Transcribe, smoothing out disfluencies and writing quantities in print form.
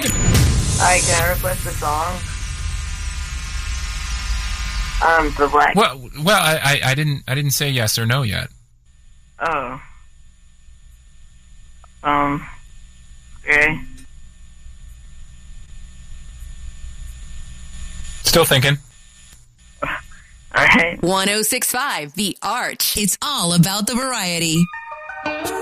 thinking? Can I request a song? The Black. Well, I didn't say yes or no yet. Oh. Okay. Still thinking. All right. 1065 The Arch. It's all about the variety.